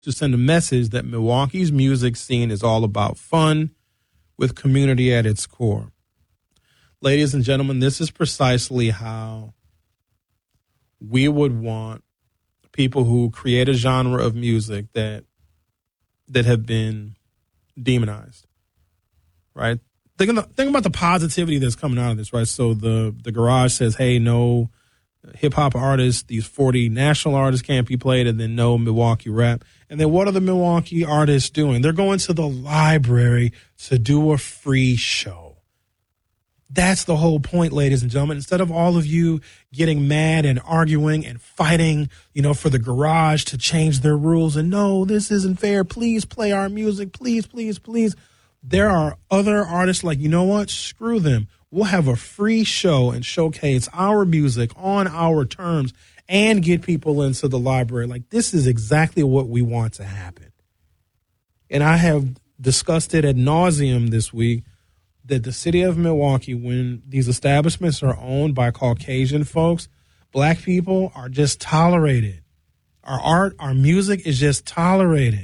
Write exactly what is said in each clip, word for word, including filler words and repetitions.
to send a message that Milwaukee's music scene is all about fun with community at its core. Ladies and gentlemen, this is precisely how we would want people who create a genre of music that that have been demonized, right? Think, the, think about the positivity that's coming out of this, right? So the, the Garage says, hey, no hip-hop artists, these forty national artists can't be played, and then no Milwaukee rap. And then what are the Milwaukee artists doing? They're going to the library to do a free show. That's the whole point, ladies and gentlemen. Instead of all of you getting mad and arguing and fighting, you know, for the Garage to change their rules and no, this isn't fair. Please play our music. Please, please, please. There are other artists like, you know what? Screw them. We'll have a free show and showcase our music on our terms and get people into the library. Like, this is exactly what we want to happen. And I have discussed it ad nauseum this week that the city of Milwaukee, when these establishments are owned by Caucasian folks, black people are just tolerated. Our art, our music is just tolerated.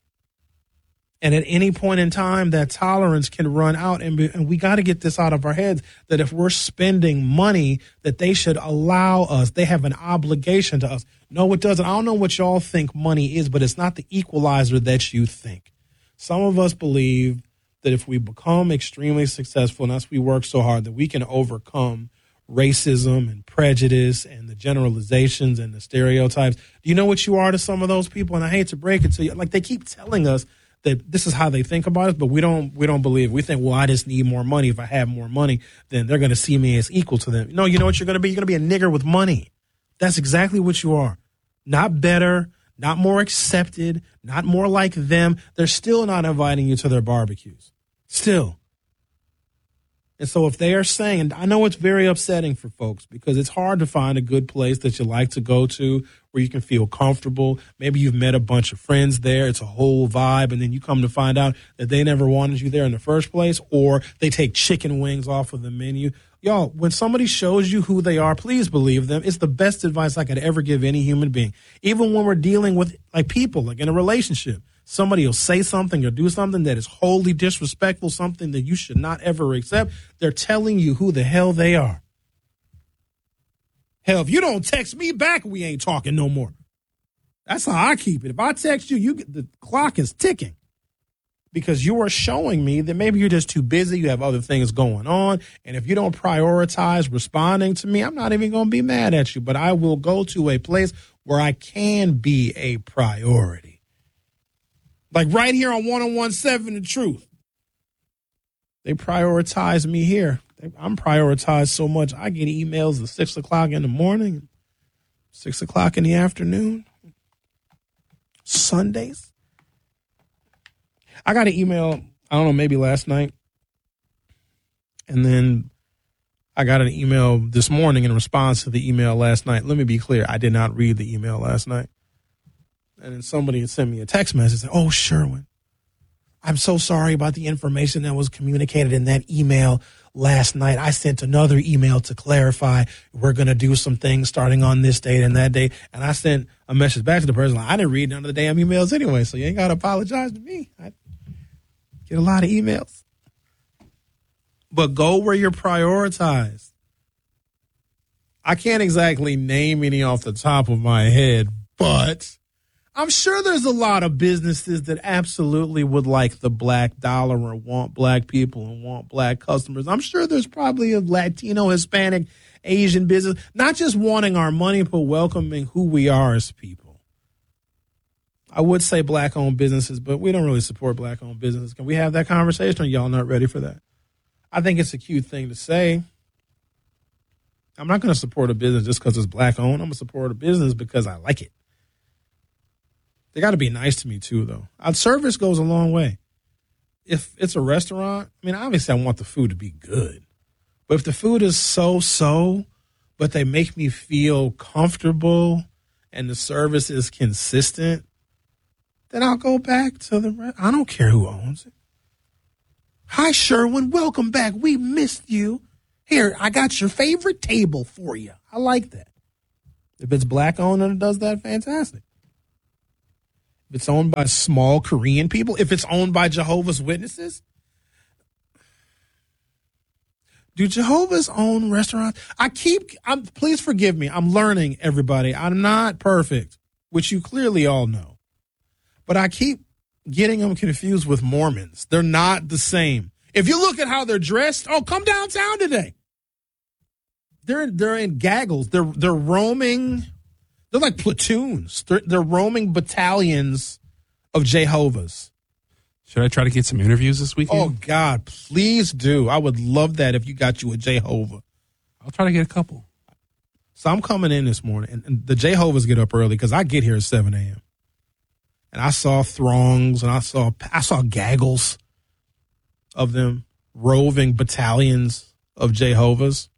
And at any point in time, that tolerance can run out. And, be, and we got to get this out of our heads that if we're spending money, that they should allow us. They have an obligation to us. No, it doesn't. I don't know what y'all think money is, but it's not the equalizer that you think. Some of us believe that if we become extremely successful, and as we work so hard, that we can overcome racism and prejudice and the generalizations and the stereotypes. Do you know what you are to some of those people? And I hate to break it to you. Like, they keep telling us that this is how they think about us, but we don't we don't believe. We think, well, I just need more money. If I have more money, then they're going to see me as equal to them. No, you know what you're going to be? You're going to be a nigger with money. That's exactly what you are. Not better, not more accepted, not more like them. They're still not inviting you to their barbecues. Still. And so if they are saying, and I know it's very upsetting for folks because it's hard to find a good place that you like to go to where you can feel comfortable. Maybe you've met a bunch of friends there. It's a whole vibe. And then you come to find out that they never wanted you there in the first place, or they take chicken wings off of the menu. Y'all, when somebody shows you who they are, please believe them. It's the best advice I could ever give any human being. Even when we're dealing with like people, like in a relationship. Somebody will say something or do something that is wholly disrespectful, something that you should not ever accept. They're telling you who the hell they are. Hell, if you don't text me back, we ain't talking no more. That's how I keep it. If I text you, you get, the clock is ticking because you are showing me that maybe you're just too busy. You have other things going on. And if you don't prioritize responding to me, I'm not even going to be mad at you. But I will go to a place where I can be a priority. Like right here on one oh one point seven The Truth. They prioritize me here. I'm prioritized so much. I get emails at six o'clock in the morning, six o'clock in the afternoon, Sundays. I got an email, I don't know, maybe last night. And then I got an email this morning in response to the email last night. Let me be clear. I did not read the email last night. And then somebody had sent me a text message and said, oh, Sherwin, I'm so sorry about the information that was communicated in that email last night. I sent another email to clarify we're going to do some things starting on this date and that date. And I sent a message back to the person. Like, I didn't read none of the damn emails anyway, so you ain't got to apologize to me. I get a lot of emails. But go where you're prioritized. I can't exactly name any off the top of my head, but I'm sure there's a lot of businesses that absolutely would like the black dollar or want black people and want black customers. I'm sure there's probably a Latino, Hispanic, Asian business, not just wanting our money, but welcoming who we are as people. I would say black-owned businesses, but we don't really support black-owned businesses. Can we have that conversation, or y'all not ready for that? I think it's a cute thing to say. I'm not going to support a business just because it's black-owned. I'm going to support a business because I like it. They got to be nice to me, too, though. Our service goes a long way. If it's a restaurant, I mean, obviously I want the food to be good. But if the food is so-so, but they make me feel comfortable and the service is consistent, then I'll go back to the restaurant. I don't care who owns it. Hi, Sherwin. Welcome back. We missed you. Here, I got your favorite table for you. I like that. If it's black-owned and it does that, fantastic. if it's owned by small Korean people, if it's owned by Jehovah's Witnesses. Do Jehovah's own restaurants? I keep, I'm, please forgive me. I'm learning, everybody. I'm not perfect, which you clearly all know. But I keep getting them confused with Mormons. They're not the same. If you look at how they're dressed, oh, come downtown today. They're they're in gaggles. They're they're roaming. They're like platoons. They're, they're roaming battalions of Jehovah's. Should I try to get some interviews this weekend? Oh, God, please do. I would love that if you got you a Jehovah. I'll try to get a couple. So I'm coming in this morning, and, and the Jehovah's get up early because I get here at seven a.m. And I saw throngs, and I saw I saw gaggles of them, roving battalions of Jehovah's.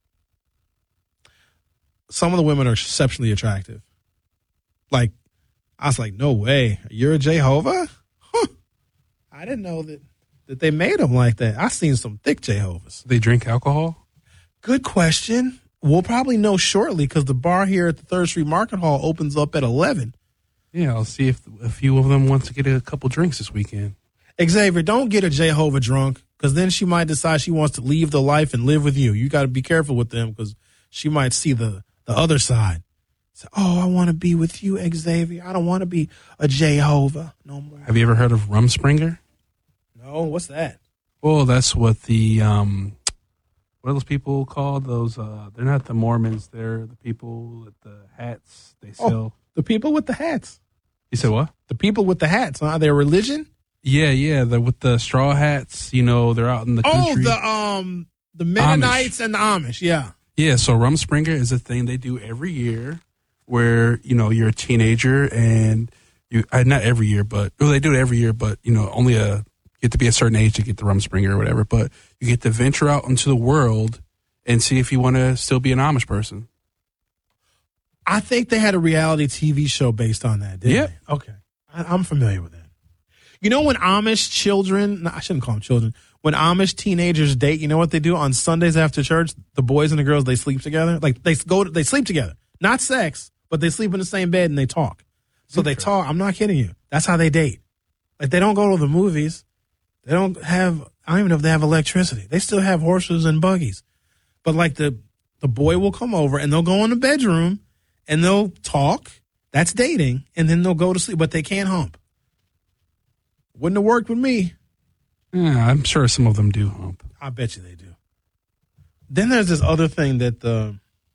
Some of the women are exceptionally attractive. Like, I was like, no way. You're a Jehovah? Huh. I didn't know that, that they made them like that. I seen some thick Jehovah's. They drink alcohol? Good question. We'll probably know shortly because the bar here at the Third Street Market Hall opens up at eleven. Yeah, I'll see if a few of them want to get a couple drinks this weekend. Xavier, don't get a Jehovah drunk because then she might decide she wants to leave the life and live with you. You got to be careful with them because she might see the, the other side. Say, oh, I want to be with you, Xavier. I don't want to be a Jehovah no more. Have you ever heard of Rumspringer? No, what's that? Well, that's what the, um, what are those people called? Those, uh, they're not the Mormons. They're the people with the hats they sell. Oh, the people with the hats. You said what? The people with the hats. Huh? Their religion? Yeah, yeah. They're with the straw hats. You know, they're out in the country. Oh, the um, the Mennonites Amish. And the Amish. Yeah. Yeah. So Rumspringer is a thing they do every year, where you know you're a teenager and you uh, not every year, but well, they do it every year, but you know only a you get to be a certain age to get the Rumspringer or whatever. But you get to venture out into the world and see if you want to still be an Amish person. I think they had a reality T V show based on that, didn't yep. they? Okay. I, I'm familiar with that. You know when Amish children, no, I shouldn't call them children, when Amish teenagers date, you know what they do? On Sundays after church, the boys and the girls, they sleep together. Like they go, to, they sleep together. Not sex, but they sleep in the same bed and they talk. So they talk. I'm not kidding you. That's how they date. Like they don't go to the movies. They don't have, I don't even know if they have electricity. They still have horses and buggies. But like the, the boy will come over and they'll go in the bedroom and they'll talk. That's dating. And then they'll go to sleep, but they can't hump. Wouldn't have worked with me. Yeah, I'm sure some of them do hump. I bet you they do. Then there's this other thing that the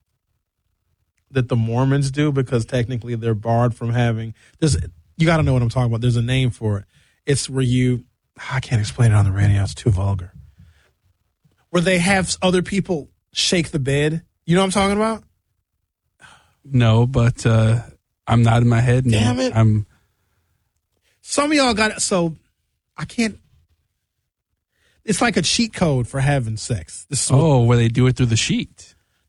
that the Mormons do because technically they're barred from having. There's you got to know what I'm talking about. There's a name for it. It's where you I can't explain it on the radio. It's too vulgar. Where they have other people shake the bed. You know what I'm talking about? No, but uh, I'm nodding my head. Damn it! I'm. Some of y'all got it. So I can't. It's like a cheat code for having sex. This is what, oh, where they do it through the sheet.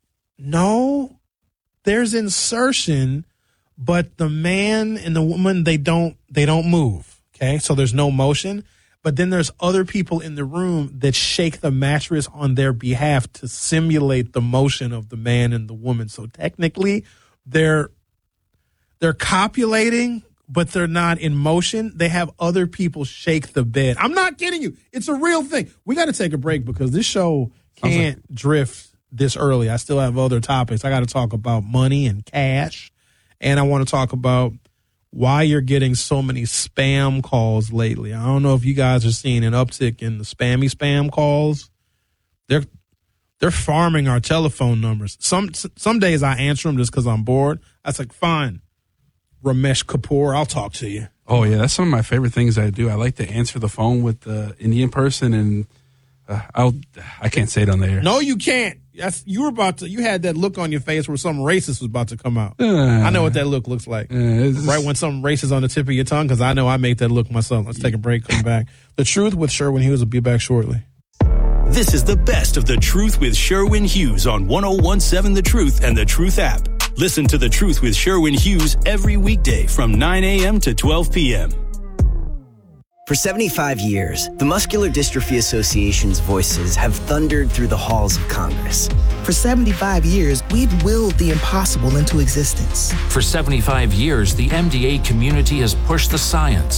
No, there's insertion, but the man and the woman they don't they don't move. Okay, so there's no motion. But then there's other people in the room that shake the mattress on their behalf to simulate the motion of the man and the woman. So technically, they're they're copulating, but they're not in motion. They have other people shake the bed. I'm not kidding you. It's a real thing. We got to take a break because this show can't like- drift this early. I still have other topics. I got to talk about money and cash, and I want to talk about why you're getting so many spam calls lately. I don't know if you guys are seeing an uptick in the spammy spam calls. They're they're farming our telephone numbers. Some some days I answer them just because I'm bored. I was like, fine, Ramesh Kapoor, I'll talk to you. Oh, yeah, that's some of my favorite things I do. I like to answer the phone with the Indian person, and uh, I'll I can't say it on the air. No, you can't. That's, you were about to. You had that look on your face where something racist was about to come out. Uh, I know what that look looks like. Uh, right when something racist on the tip of your tongue, because I know I make that look myself. Let's take a break. Come back. The Truth with Sherwin Hughes will be back shortly. This is the best of The Truth with Sherwin Hughes on one oh one seven The Truth and The Truth app. Listen to The Truth with Sherwin Hughes every weekday from nine a.m. to twelve p.m. For seventy-five years, the Muscular Dystrophy Association's voices have thundered through the halls of Congress. For seventy-five years, we've willed the impossible into existence. For seventy-five years, the M D A community has pushed the science